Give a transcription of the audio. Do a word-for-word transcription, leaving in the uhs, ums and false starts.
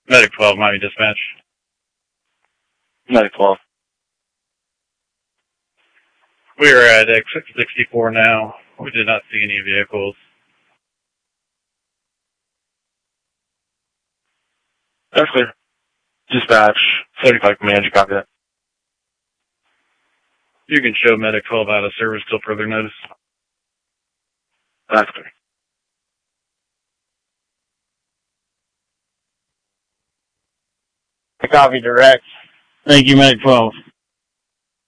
Medic twelve, Miami Dispatch. Medic twelve. We are at exit sixty-four now. We did not see any vehicles. That's clear. Dispatch, seventy-five command, you copy that? You can show Medic twelve out of service till further notice. That's clear. I copy direct. Thank you, Medic twelve.